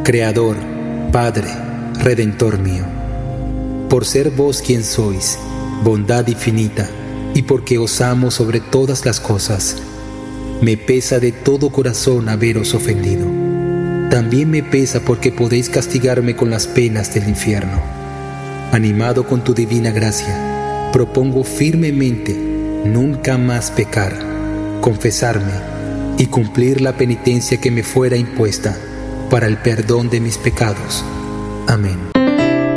Creador, Padre, Redentor mío, por ser vos quien sois, bondad infinita, y porque os amo sobre todas las cosas, me pesa de todo corazón haberos ofendido. También me pesa porque podéis castigarme con las penas del infierno. Animado con tu divina gracia, propongo firmemente nunca más pecar, confesarme y cumplir la penitencia que me fuera impuesta para el perdón de mis pecados. Amén.